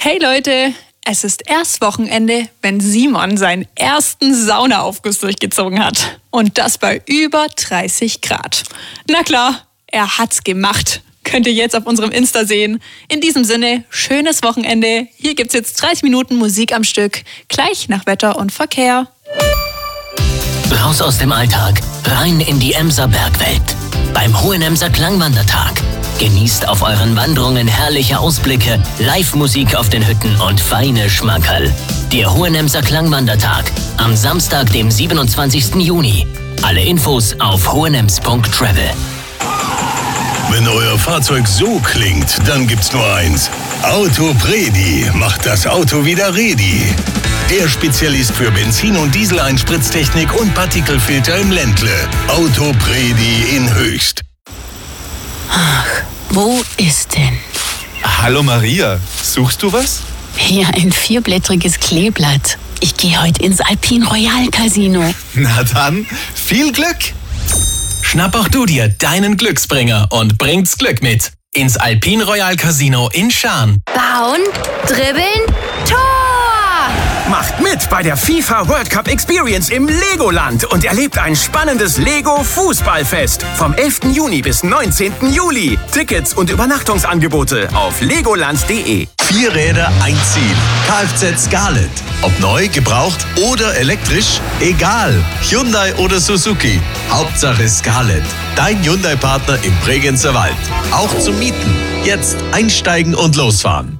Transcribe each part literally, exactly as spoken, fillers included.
Hey Leute, es ist erst Wochenende, wenn Simon seinen ersten Saunaaufguss durchgezogen hat. Und das bei über dreißig Grad. Na klar, er hat's gemacht. Könnt ihr jetzt auf unserem Insta sehen. In diesem Sinne, schönes Wochenende. Hier gibt's jetzt dreißig Minuten Musik am Stück. Gleich nach Wetter und Verkehr. Raus aus dem Alltag, rein in die Emser Bergwelt. Beim Hohenemser Klangwandertag. Genießt auf euren Wanderungen herrliche Ausblicke, Live-Musik auf den Hütten und feine Schmankerl. Der Hohenemser Klangwandertag am Samstag, dem siebenundzwanzigsten Juni. Alle Infos auf hohenems punkt travel. Wenn euer Fahrzeug so klingt, dann gibt's nur eins. Autopredi macht das Auto wieder ready. Der Spezialist für Benzin- und Dieseleinspritztechnik und Partikelfilter im Ländle. Autopredi in Höchst. Ach, wo ist denn? Hallo Maria, suchst du was? Hier ein vierblättriges Kleeblatt. Ich gehe heute ins Alpine Royal Casino. Na dann, viel Glück! Schnapp auch du dir deinen Glücksbringer und bringt's Glück mit ins Alpine Royal Casino in Schaan. Bauen, dribbeln, Tor! Macht mit bei der FIFA World Cup Experience im Legoland und erlebt ein spannendes Lego-Fußballfest vom elften Juni bis neunzehnten Juli. Tickets und Übernachtungsangebote auf legoland punkt de. Vier Räder, ein Ziel. Kfz Scarlett. Ob neu, gebraucht oder elektrisch, egal. Hyundai oder Suzuki. Hauptsache Scarlett. Dein Hyundai-Partner im Bregenzer Wald. Auch zum Mieten. Jetzt einsteigen und losfahren.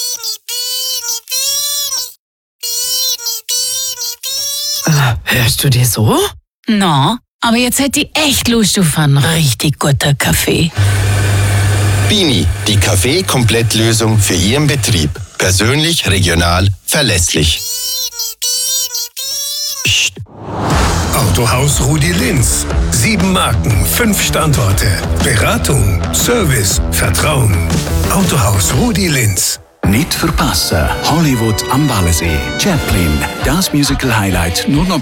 Hörst du dir so? Na, aber jetzt hätte ich echt Lust auf einen richtig guten Kaffee. Bini, die Kaffee-Komplettlösung für Ihren Betrieb. Persönlich, regional, verlässlich. Psst. Autohaus Rudi Linz. Sieben Marken, fünf Standorte. Beratung, Service, Vertrauen. Autohaus Rudi Linz. Nicht verpassen. Hollywood am Wallensee. Chaplin. Das Musical-Highlight nur noch